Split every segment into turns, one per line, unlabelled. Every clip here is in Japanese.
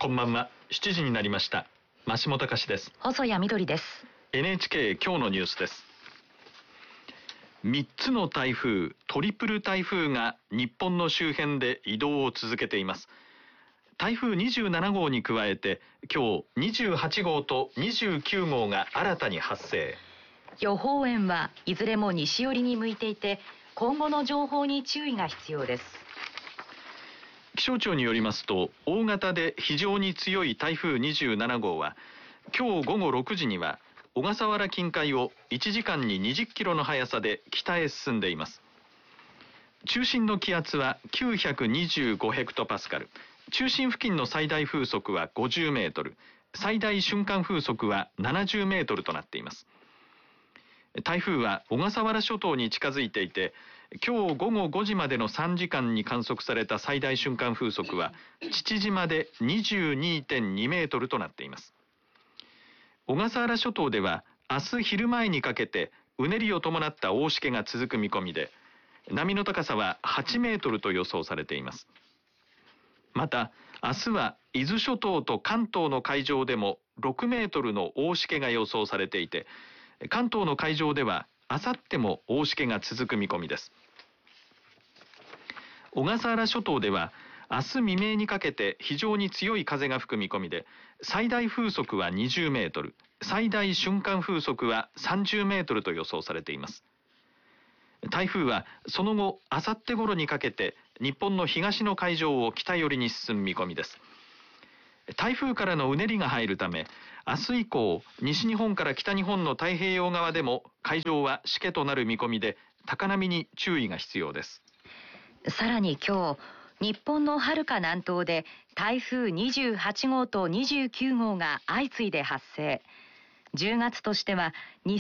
こんばんは。7時になりました。増本隆です。
細谷みどりです。
NHK 今日のニュースです。3つの台風、トリプル台風が日本の周辺で移動を続けています。台風27号に加えて今日28号と29号が新たに発生。
予報円はいずれも西寄りに向いていて、今後の情報に注意が必要です。
気象庁によりますと、大型で非常に強い台風27号は今日午後6時には小笠原近海を1時間に20キロの速さで北へ進んでいます。中心の気圧は925ヘクトパスカル、中心付近の最大風速は50メートル、最大瞬間風速は70メートルとなっています。台風は小笠原諸島に近づいていて、今日午後5時までの3時間に観測された最大瞬間風速は父島で 22.2 メートルとなっています。小笠原諸島では明日昼前にかけてうねりを伴った大しけが続く見込みで、波の高さは8メートルと予想されています。また明日は伊豆諸島と関東の海上でも6メートルの大しけが予想されていて、関東の海上ではあさっても大しけが続く見込みです。小笠原諸島では明日未明にかけて非常に強い風が吹く見込みで、最大風速は20メートル、最大瞬間風速は30メートルと予想されています。台風はその後あさって頃にかけて日本の東の海上を北寄りに進む見込みです。台風からのうねりが入るため、明日以降西日本から北日本の太平洋側でも海上はしけとなる見込みで、高波に注意が必要です。
さらに今日、日本の遥か南東で台風28号と29号が相次いで発生。10月としては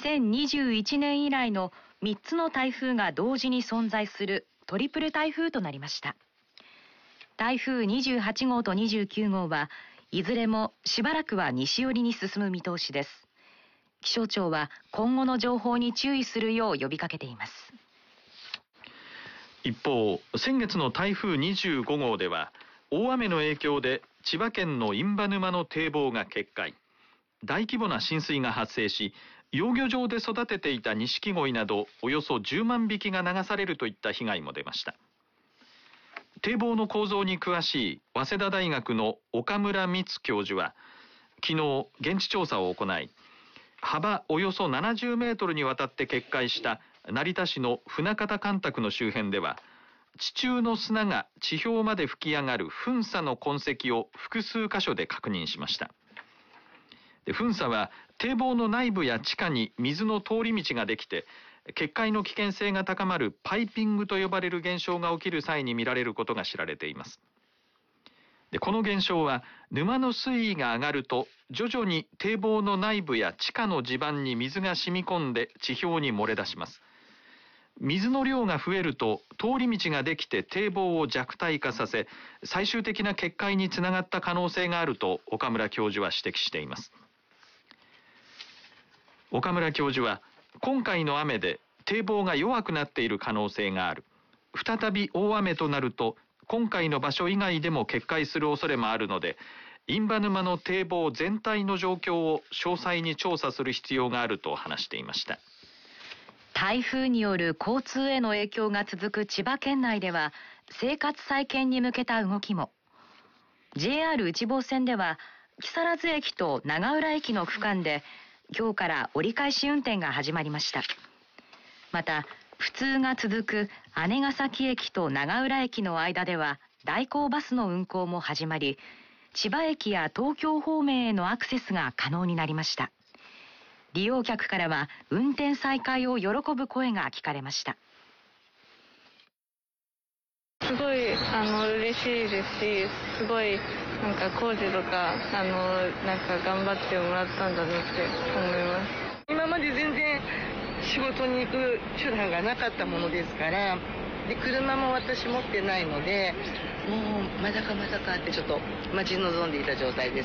2021年以来の3つの台風が同時に存在するトリプル台風となりました。台風28号と29号はいずれもしばらくは西寄りに進む見通しです。気象庁は今後の情報に注意するよう呼びかけています。
一方、先月の台風25号では大雨の影響で千葉県の印旛沼の堤防が決壊、大規模な浸水が発生し、養魚場で育てていた錦鯉などおよそ10万匹が流されるといった被害も出ました。堤防の構造に詳しい早稲田大学の岡村光教授は昨日現地調査を行い、幅およそ70メートルにわたって決壊した成田市の船形干拓の周辺では、地中の砂が地表まで吹き上がる噴砂の痕跡を複数箇所で確認しました。噴砂は堤防の内部や地下に水の通り道ができて、決壊の危険性が高まるパイピングと呼ばれる現象が起きる際に見られることが知られています。この現象は沼の水位が上がると徐々に堤防の内部や地下の地盤に水が染み込んで地表に漏れ出します。水の量が増えると通り道ができて堤防を弱体化させ、最終的な決壊につながった可能性があると岡村教授は指摘しています。岡村教授は、今回の雨で堤防が弱くなっている可能性がある。再び大雨となると今回の場所以外でも決壊する恐れもあるので、印旛沼の堤防全体の状況を詳細に調査する必要があると話していました。
台風による交通への影響が続く千葉県内では生活再建に向けた動きも。 JR 内房線では木更津駅と長浦駅の区間で今日から折り返し運転が始まりました。また不通が続く姉ヶ崎駅と長浦駅の間では代行バスの運行も始まり、千葉駅や東京方面へのアクセスが可能になりました。利用客からは運転再開を喜ぶ声が聞かれました。
すごい嬉しいですし、すごいなんか工事とかなんか頑張ってもらったんだなって思います。
今まで全然仕事に行く手段がなかったものですから、で車も私持ってないので、もうまだかまだかってちょっと待ち望んでいた状態です。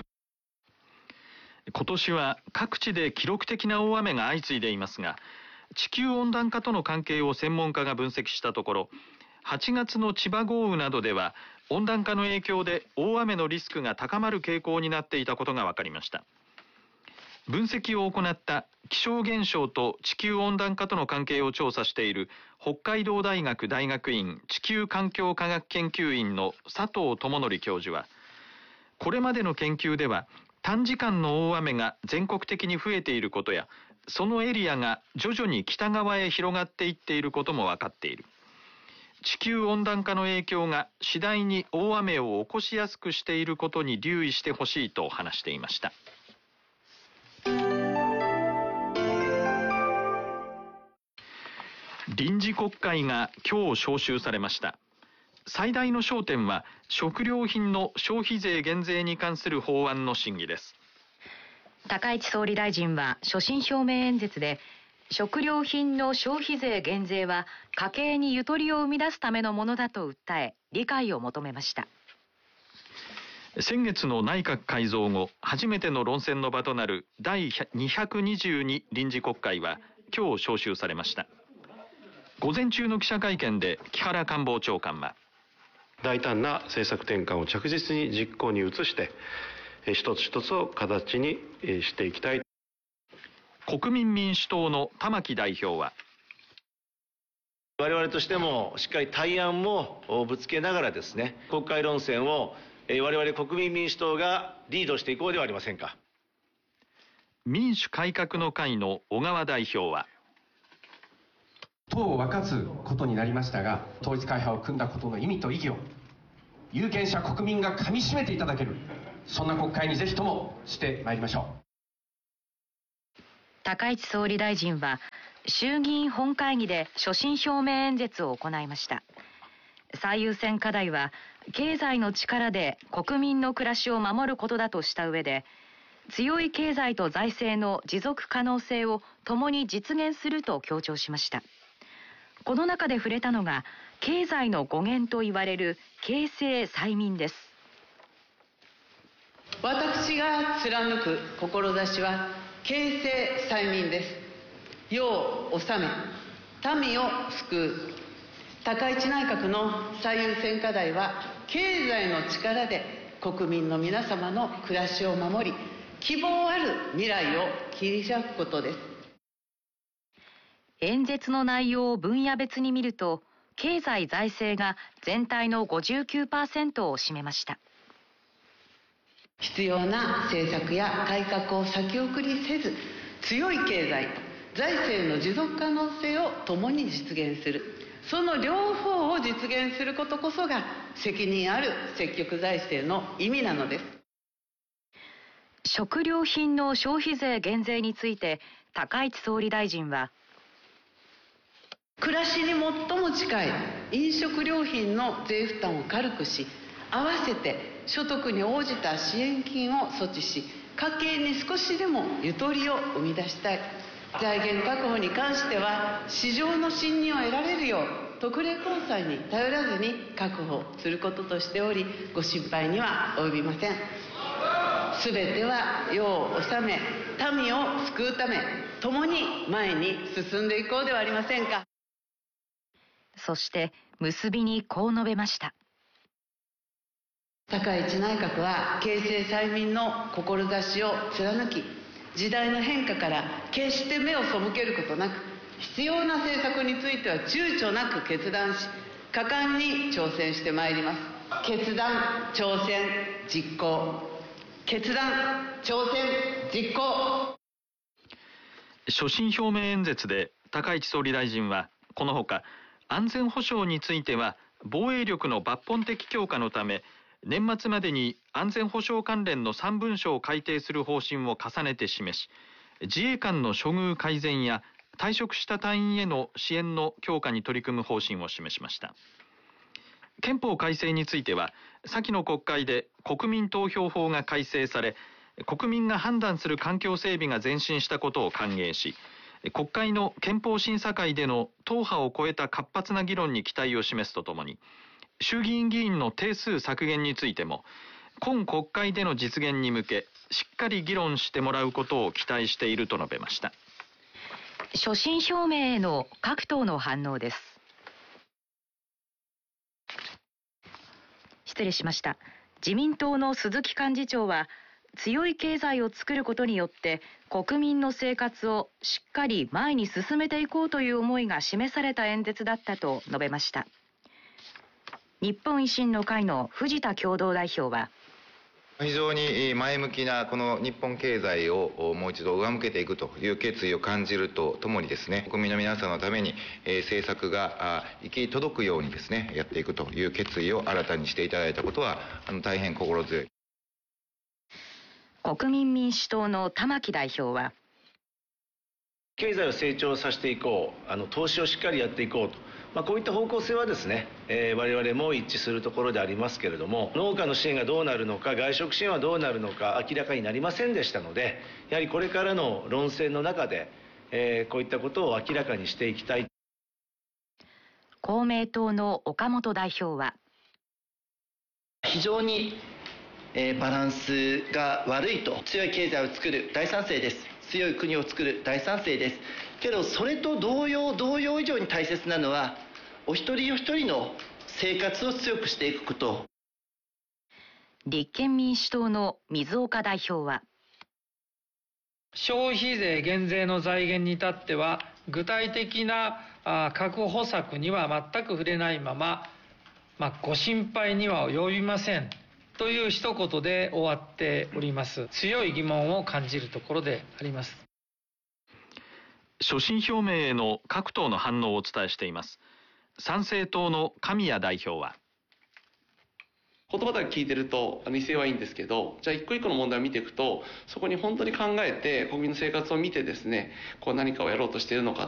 今年は各地で記録的な大雨が相次いでいますが、地球温暖化との関係を専門家が分析したところ、8月の千葉豪雨などでは温暖化の影響で大雨のリスクが高まる傾向になっていたことが分かりました。分析を行った気象現象と地球温暖化との関係を調査している北海道大学大学院地球環境科学研究院の佐藤智則教授は、これまでの研究では短時間の大雨が全国的に増えていることや、そのエリアが徐々に北側へ広がっていっていることも分かっている。地球温暖化の影響が次第に大雨を起こしやすくしていることに留意してほしいと話していました。臨時国会が今日召集されました。最大の焦点は食料品の消費税減税に関する法案の審議です。
高市総理大臣は所信表明演説で、食料品の消費税減税は家計にゆとりを生み出すためのものだと訴え、理解を求めました。
先月の内閣改造後初めての論戦の場となる第222臨時国会は今日召集されました。午前中の記者会見で木原官房長官は、
大胆な政策転換を着実に実行に移して一つ一つを形にしていきたい。
国民民主党の玉木代表は、
我々としてもしっかり対案もぶつけながらですね、国会論戦を我々国民民主党がリードしていこうではありませんか。
民主改革の会の小川代表は、
党を分かつことになりましたが、統一会派を組んだことの意味と意義を有権者国民がかみしめていただける、そんな国会にぜひともしてまいりましょう。
高市総理大臣は衆議院本会議で所信表明演説を行いました。最優先課題は経済の力で国民の暮らしを守ることだとした上で、強い経済と財政の持続可能性を共に実現すると強調しました。この中で触れたのが経済の語源といわれる経世済民です。
私が貫く志は経世済民です。世を治め、民を救う。高市内閣の最優先課題は経済の力で国民の皆様の暮らしを守り、希望ある未来を切り開くことです。
演説の内容を分野別に見ると、経済財政が全体の 59% を占めました。
必要な政策や改革を先送りせず、強い経済、財政の持続可能性を共に実現する。その両方を実現することこそが責任ある積極財政の意味なのです。
食料品の消費税減税について高市総理大臣は、
暮らしに最も近い飲食料品の税負担を軽くし、合わせて所得に応じた支援金を措置し、家計に少しでもゆとりを生み出したい。財源確保に関しては市場の信任を得られるよう特例公債に頼らずに確保することとしており、ご心配には及びません。すべては世を治め、民を救うため、共に前に進んでいこうではありませんか。
そして結びにこう述べました。
高市内閣は経世済民の志を貫き、時代の変化から決して目を背けることなく、必要な政策については躊躇なく決断し、果敢に挑戦してまいります。決断、挑戦、実行。決断、挑戦、実行。
所信表明演説で高市総理大臣は、このほか安全保障については防衛力の抜本的強化のため、年末までに安全保障関連の3文書を改定する方針を重ねて示し、自衛官の処遇改善や退職した隊員への支援の強化に取り組む方針を示しました。憲法改正については、先の国会で国民投票法が改正され、国民が判断する環境整備が前進したことを歓迎し、国会の憲法審査会での党派を超えた活発な議論に期待を示すとともに、衆議院議員の定数削減についても今国会での実現に向けしっかり議論してもらうことを期待していると述べました。
所信表明への各党の反応です。 自民党の鈴木幹事長は、強い経済を作ることによって国民の生活をしっかり前に進めていこうという思いが示された演説だったと述べました。日本維新の会の藤田共同代表は、
非常に前向きなこの日本経済をもう一度上向けていくという決意を感じるとともにですね、国民の皆さんのために政策が行き届くようにですね、やっていくという決意を新たにしていただいたことは大変心強い。
国民民主党の玉木代表は、
経済を成長させていこう、投資をしっかりやっていこうと、こういった方向性はですね、我々も一致するところでありますけれども、農家の支援がどうなるのか、外食支援はどうなるのか明らかになりませんでしたので、やはりこれからの論戦の中で、こういったことを明らかにしていきたい。
公明党の岡本代表は、
非常にバランスが悪いと。強い経済を作る大賛成です。強い国を作る大賛成ですけど、それと同様以上に大切なのは、お一人お一人の生活を強くしていくこと。
立憲民主党の水岡代表は、
消費税減税の財源に至っては具体的な確保策には全く触れないまま、ご心配には及びませんという一言で終わっております。強い疑問を感じるところであります。
所信表明への各党の反応をお伝えしています。参政党の神谷代表は、
言葉だけ聞いてると威勢はいいんですけど、じゃあ一個一個の問題を見ていくと、そこに本当に考えて国民の生活を見てですね、何かをやろうとしているのか